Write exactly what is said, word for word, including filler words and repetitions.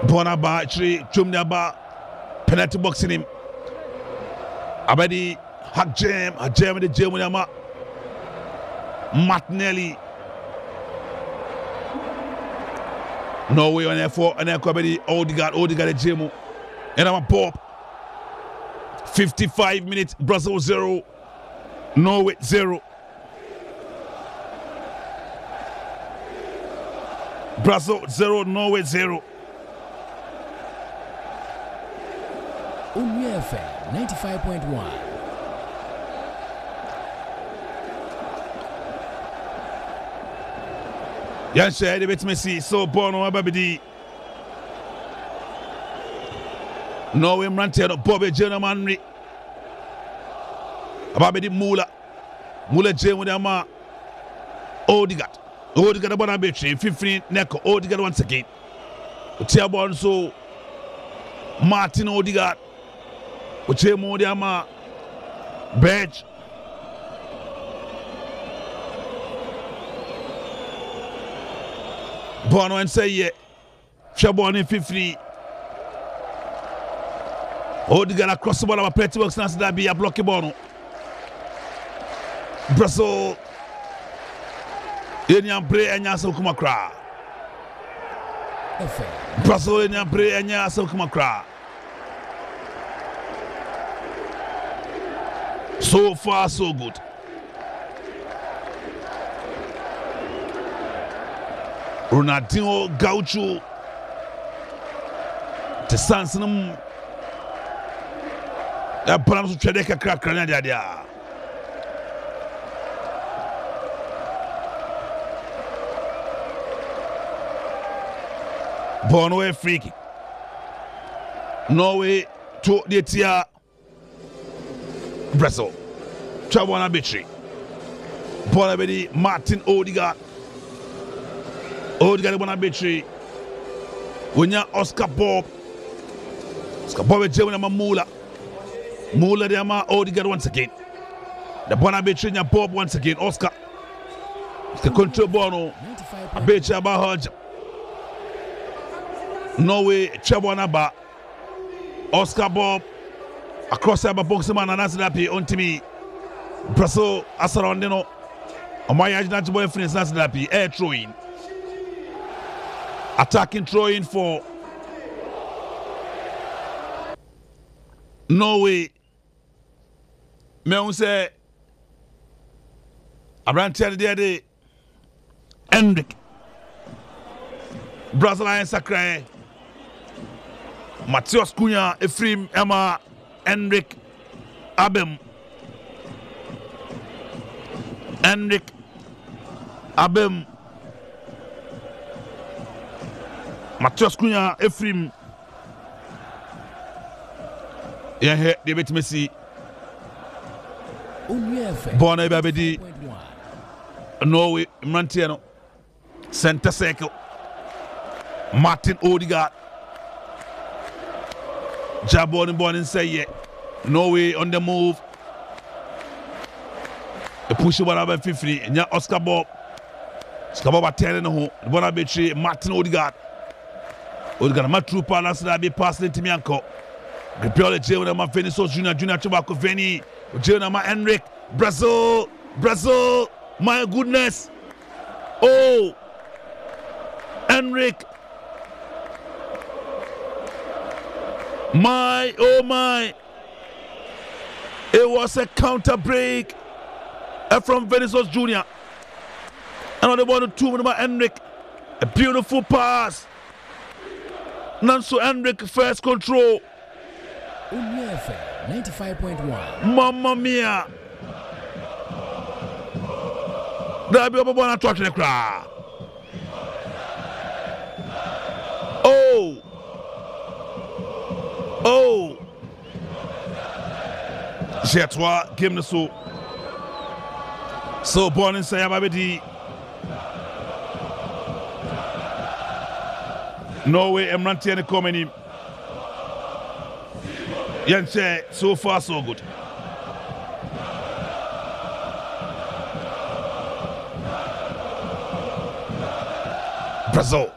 Bonaba actually Jumnaba penalty boxing him. Abadi hack jam, a jam with the jam with Yama Martinelli. Norway on there for and then Abadi Odegaard, Odegaard the jam. And I'm a pop. fifty-five minutes, Brazil zero, Norway zero. Brazil zero, Norway zero. Unia F M ninety-five point one. Yan share the bit Messi so born on Babidi. Norway Mrantiano Bobby German Babidi Mula Mula Jam with Yama Odegaard. Odegaard about a battery, fifteen Neko, Odegaard once again. Tiabon so Martin Odegaard. Uche Modiama Bench. Bono and say yeah. Shabon in fifty. Odegaard across the ball of a petty works now that be a blocky Bono. Brazil. Enya play enya so kuma kra. Brazil enya play enya so kuma kra. So far so good. Ronaldinho Gaucho te sansinum ya plan so twede kakra kra dia dia. Norway free kick. Norway to the tia Brazil. Chabona Bitri. Bonabedi Martin Odegaard. Odegaard Bonabitri. Winya Oscar Bob. Oscar Bob is German Mula. Mula de Ama Odegaard once again. The Bonabitri nya Bob once again. Oscar. The control Bono. A bitch about her. Norway Chabona Ba. Oscar Bob. Across the boxing man and that's that on to me. Brazil Asarandino. Amaya Najboy boy friends that's that air throwing. Attacking throwing for Norway. Me say Abraham tell the day Hendrik. Brazilian Sacre. Matheus Cunha, Ephraim Emma, Hendrik Abem. Hendrik Abem. Matheus Cunha, Ephraim. Yeah, here, David Messi. Born Babedi. Norway, Mantiano. Center circle. Martin Odegaard. Jabon born and say yeah. Norway on the move. The push over about fifty. And yeah, Oscar Bob. Oscar Bob at ten and a home. The ball betray Martin Odegaard. Odegaard, my true partner, so that be passing to me uncle. The pure J with my Vinicius Junior Junior Tobacco Veni. J with my Hendrik. Brazil. Brazil. My goodness. Oh. Hendrik. My, oh my. It was a counter break from Vinicius Junior Another one, two with my Hendrik. A beautiful pass. Nanso Hendrik first control. ninety-five point one. Mamma mia. There be a one touch the crowd. Oh. Oh. J'ai trois game de so. So born in Sayababedi. Norway Emranti and the comedy. Yanche, so far so good. Brazil.